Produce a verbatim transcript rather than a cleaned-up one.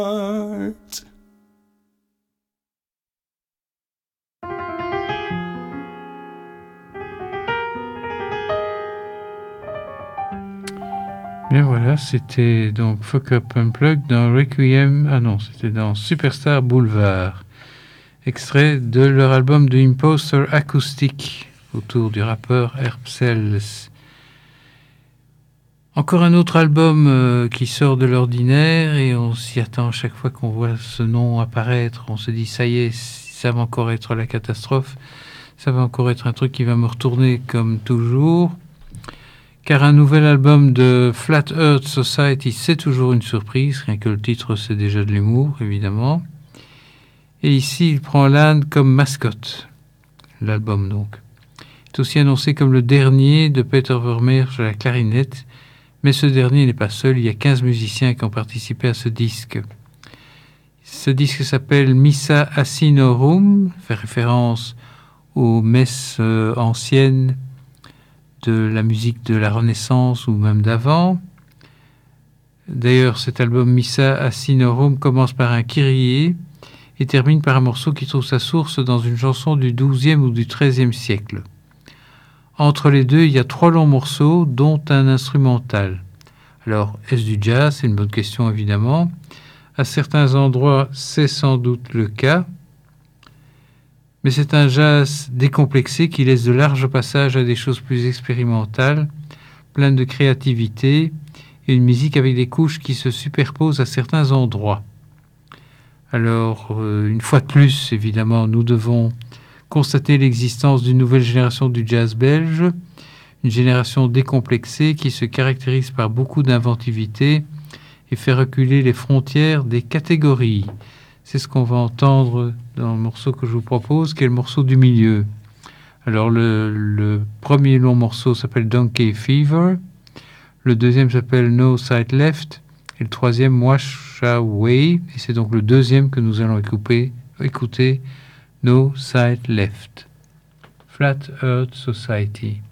Bien voilà, c'était donc Fuck Up Unplugged dans Requiem, ah non, c'était dans Superstar Boulevard, extrait de leur album The Imposter Acoustic, autour du rappeur Herb Sells. Encore un autre album euh, qui sort de l'ordinaire et on s'y attend à chaque fois qu'on voit ce nom apparaître, on se dit ça y est, ça va encore être la catastrophe, ça va encore être un truc qui va me retourner comme toujours. Car un nouvel album de Flat Earth Society, c'est toujours une surprise, rien que le titre, c'est déjà de l'humour, évidemment. Et ici, il prend l'âne comme mascotte, l'album donc. Il est aussi annoncé comme le dernier de Peter Vermeersch à la clarinette, mais ce dernier n'est pas seul, il y a quinze musiciens qui ont participé à ce disque. Ce disque s'appelle Missa Asinorum, fait référence aux messes euh, anciennes, de la musique de la Renaissance ou même d'avant. D'ailleurs, cet album Missa Asinorum commence par un kyrie et termine par un morceau qui trouve sa source dans une chanson du douzième ou du treizième siècle. Entre les deux, il y a trois longs morceaux, dont un instrumental. Alors, est-ce du jazz? C'est une bonne question, évidemment. À certains endroits, c'est sans doute le cas. Mais c'est un jazz décomplexé qui laisse de larges passages à des choses plus expérimentales, pleines de créativité, et une musique avec des couches qui se superposent à certains endroits. Alors, euh, une fois de plus, évidemment, nous devons constater l'existence d'une nouvelle génération du jazz belge, une génération décomplexée qui se caractérise par beaucoup d'inventivité et fait reculer les frontières des catégories. C'est ce qu'on va entendre dans le morceau que je vous propose, qui est le morceau du milieu. Alors, le, le premier long morceau s'appelle Donkey Fever, le deuxième s'appelle No Side Left, et le troisième Wash Away, et c'est donc le deuxième que nous allons écouter, écouter No Side Left. Flat Earth Society.